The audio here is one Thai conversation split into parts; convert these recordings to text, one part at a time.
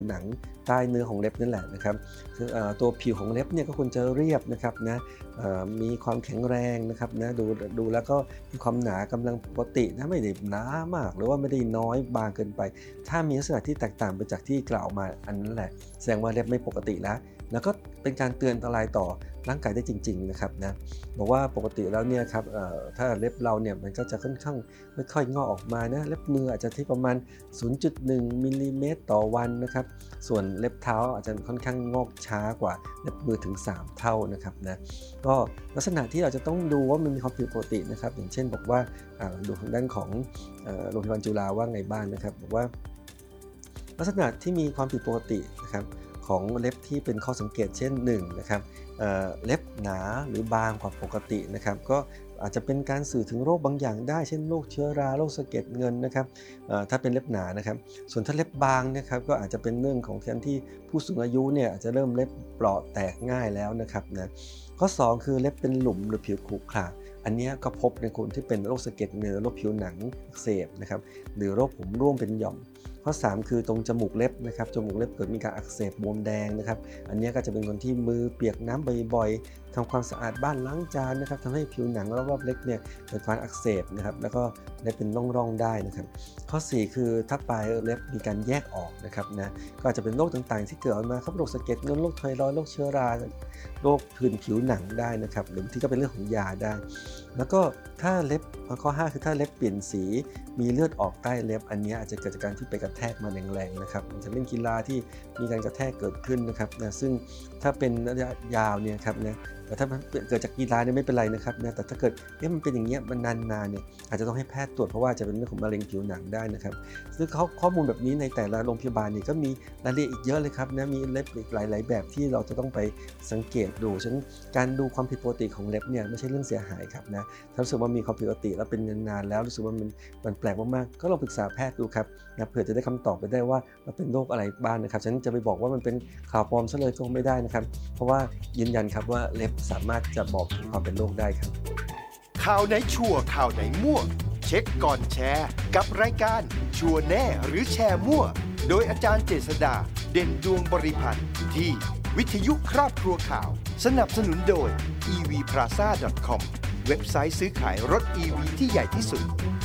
หนังใต้เนื้อของเล็บนั่นแหละนะครับคือตัวผิวของเล็บเนี่ยก็ควรจะเรียบนะครับนะมีความแข็งแรงนะครับนะดูแล้วก็มีความหนากำลังปกตินะไม่ได้หนามากหรือว่าไม่ได้น้อยบางเกินไปถ้ามีลักษณะที่แตกต่างไปจากที่กล่าวมาอันนั้นแหละแสดงว่าเล็บไม่ปกติแล้วก็เป็นการเตือนอันตรายต่อร่างกายได้จริงๆนะครับนะบอกว่าปกติแล้วเนี่ยครับถ้าเล็บเราเนี่ยมันก็จะค่อนข้างค่อยๆงอกออกมานะเล็บมืออาจจะที่ประมาณ 0.1 มิลลิเมตรต่อวันนะครับส่วนเล็บเท้าอาจจะค่อนข้างงอกช้ากว่าเล็บมือถึง3เท่านะครับนะก็ลักษณะที่เราจะต้องดูว่ามันมีความผิดปกตินะครับอย่างเช่นบอกว่าดูทางด้านของโรงพยาบาลจุฬาว่าไงบ้างนะครับบอกว่าลักษณะที่มีความผิดปกตินะครับของเล็บที่เป็นข้อสังเกตเช่น1นะครับเล็บหนาหรือบางกว่าปกตินะครับก็อาจจะเป็นการสื่อถึงโรคบางอย่างได้เช่นโรคเชื้อราโรคสะเก็ดเงินนะครับถ้าเป็นเล็บหนานะครับส่วนถ้าเล็บบางนะครับก็อาจจะเป็นเรื่องของการที่ผู้สูงอายุเนี่ยอาจจะเริ่มเล็บเปราะแตกง่ายแล้วนะครับนะข้อ2คือเล็บเป็นหลุมหรือผิวขรุขระอันนี้ก็พบในคนที่เป็นโรคสะเก็ดเงินโรคผิวหนังอักเสบนะครับหรือโรคผมร่วงเป็นหย่อมข้อ3คือตรงจมูกเล็บนะครับจมูกเล็บเกิดมีการอักเสบบวมแดงนะครับอันนี้ก็จะเป็นคนที่มือเปียกน้ำบ่อยๆทำความสะอาดบ้านล้างจานนะครับทำให้ผิวหนังรอบๆเล็บเนี่ยเกิดการอักเสบนะครับแล้วก็ได้เป็นร่องๆได้นะครับข้อ4คือถ้าปลายเล็บมีการแยกออกนะครับนะก็อาจจะเป็นโรคต่างๆที่เกิดมาครับโรคสะเก็ดเงินโรคไทรอยด์โรคเชื้อราโรคผื่นผิวหนังได้นะครับหรือที่ก็เป็นเรื่องของยาได้แล้วก็ถ้าเล็บข้อ5คือถ้าเล็บเปลี่ยนสีมีเลือดออกใต้เล็บอันนี้อาจจะเกิดจากการที่ไปกระแทกมาแรงๆนะครับมันจะเป็นกีฬาที่มีการกระแทกเกิดขึ้นนะครับนะซึ่งถ้าเป็นระยะยาวเนี่ยครับนะแต่ถ้าเกิดจากกีฬาเนี่ยไม่เป็นไรนะครับนะแต่ถ้าเกิดมันเป็นอย่างเงี้ยมันนานๆเนี่ยอาจจะต้องให้แพทย์ตรวจเพราะว่าจะเป็นเรื่องของมะเร็งผิวหนังได้นะครับซึ่งข้อมูลแบบนี้ในแต่ละโรงพยาบาลนี่ก็มีรายละเอียดอีกเยอะเลยครับนะมีเล็บอีกหลายๆแบบที่เราจะต้องไปสังเกตดูฉะนั้นการดูความผิดปกติของเล็บเนี่ยไม่ใช่เรื่องเสียหายครับนะถ้ารู้สึกว่ามีความผิดปกติแล้วเป็นนานๆแล้วรู้สึกว่ามันแปลกมากๆก็ลองปรึกษาแพทย์ดูครับนะเผื่อจะได้คำตอบไปได้ว่ามันเป็นโรคอะไรบ้างนะครับฉะนั้นจะไปบอกว่ามันเป็นข่าวปลอมซะเลยก็ไม่ได้นะครับเพราะว่ายืนยันครับว่าเล็บสามารถจะบอกถึงความเป็นโรคได้ครับข่าวไหนชัวร์ข่าวไหนมั่วเช็คก่อนแชร์กับรายการชัวร์แน่หรือแชร์มั่วโดยอาจารย์เจษฎาเด่นดวงบริพันธ์ที่วิทยุครอบครัวข่าวสนับสนุนโดย evplaza.com เว็บไซต์ซื้อขายรถ EV ที่ใหญ่ที่สุด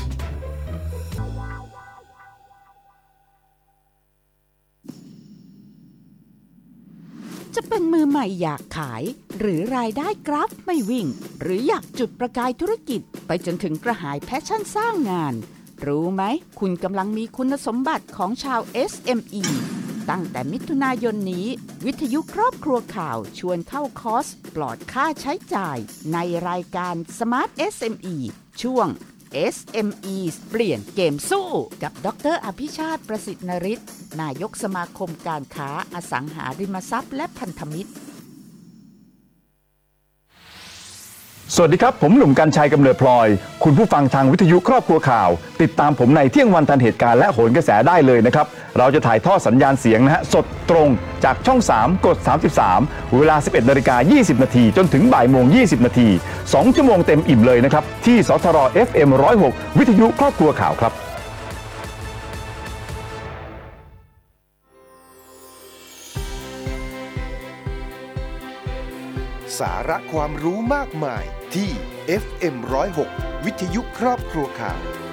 จะเป็นมือใหม่อยากขายหรือรายได้กราฟไม่วิ่งหรืออยากจุดประกายธุรกิจไปจนถึงกระหายแพชชั่นสร้างงานรู้ไหมคุณกำลังมีคุณสมบัติของชาว SME ตั้งแต่มิถุนายนนี้วิทยุครอบครัวข่าวชวนเข้าคอร์สปลอดค่าใช้จ่ายในรายการ Smart SME ช่วง SME เปลี่ยนเกมสู้กับดร.อภิชาติประสิทธิ์นฤทธิ์นายกสมาคมการค้าอสังหาริมทรัพย์และพันธมิตรสวัสดีครับผมหนุ่มกรรชัยกำเนิดพลอยคุณผู้ฟังทางวิทยุครอบครัวข่าวติดตามผมในเที่ยงวันทันเหตุการณ์และโหนกระแสได้เลยนะครับเราจะถ่ายทอดสัญญาณเสียงนะฮะสดตรงจากช่อง3กด33เวลา 11:20 น.จนถึงบ่ายโมง20 นาที2ชั่วโมงเต็มอิ่มเลยนะครับที่สทร FM 106วิทยุครอบครัวข่าวครับสาระความรู้มากมายที่ FM 106 วิทยุครอบครัวข่าว